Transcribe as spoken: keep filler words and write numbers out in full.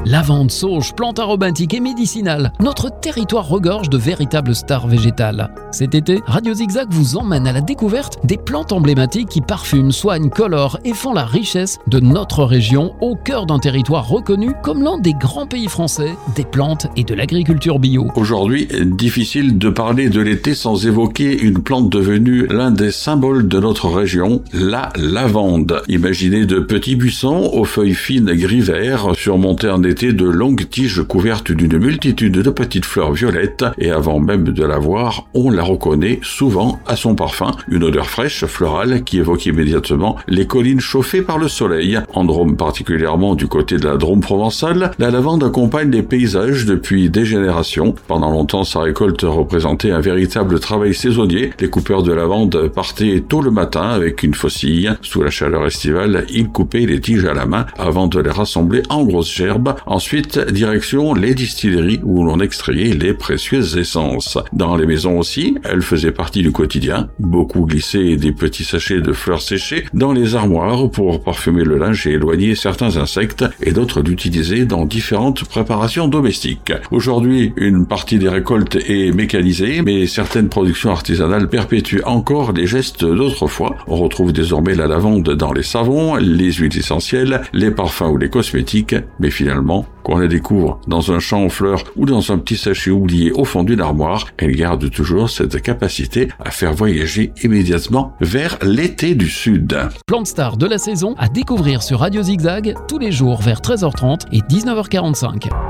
Lavande, sauge, plantes aromatiques et médicinales, notre territoire regorge de véritables stars végétales. Cet été, Radio Zigzag vous emmène à la découverte des plantes emblématiques qui parfument, soignent, colorent et font la richesse de notre région au cœur d'un territoire reconnu comme l'un des grands pays français des plantes et de l'agriculture bio. Aujourd'hui, difficile de parler de l'été sans évoquer une plante devenue l'un des symboles de notre région, la lavande. Imaginez de petits buissons aux feuilles fines gris-vert surmontés en été de longues tiges couvertes d'une multitude de petites fleurs violettes et avant même de la voir, on la reconnaît souvent à son parfum, une odeur fraîche, florale qui évoque immédiatement les collines chauffées par le soleil. En Drôme, particulièrement du côté de la Drôme provençale, la lavande accompagne les paysages depuis des générations. Pendant longtemps, sa récolte représentait un véritable travail saisonnier. Les coupeurs de lavande partaient tôt le matin avec une faucille. Sous la chaleur estivale, ils coupaient les tiges à la main avant de les rassembler en grosses gerbes. Ensuite, direction les distilleries où l'on extrayait les précieuses essences. Dans les maisons aussi, elle faisait partie du quotidien. Beaucoup glissaient des petits sachets de fleurs séchées dans les armoires pour parfumer le linge et éloigner certains insectes, et d'autres l'utilisaient dans différentes préparations domestiques. Aujourd'hui, une partie des récoltes est mécanisée, mais certaines productions artisanales perpétuent encore les gestes d'autrefois. On retrouve désormais la lavande dans les savons, les huiles essentielles, les parfums ou les cosmétiques, mais finalement, qu'on la découvre dans un champ aux fleurs ou dans un petit sachet oublié au fond d'une armoire, elle garde toujours cette capacité à faire voyager immédiatement vers l'été du Sud. Plante star de la saison à découvrir sur Radio Zigzag tous les jours vers treize heures trente et dix-neuf heures quarante-cinq.